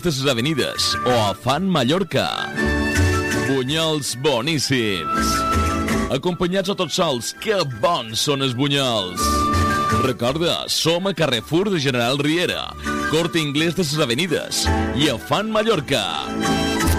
de les avenides o a Fan Mallorca. Bunyols boníssims. Acompanyats o tots sols, que bons són els bunyols. Recorda, som a Carrefour de General Riera, Corte Inglés de les Avenides i a Fan Mallorca.